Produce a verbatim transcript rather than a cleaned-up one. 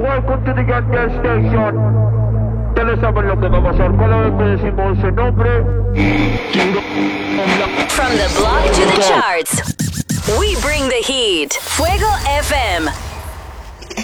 welcome to the Get Gas Station. Ustedes saben lo que va a pasar cada vez que decimos ese nombre. From the block to the charts, we bring the heat. Fuego F M.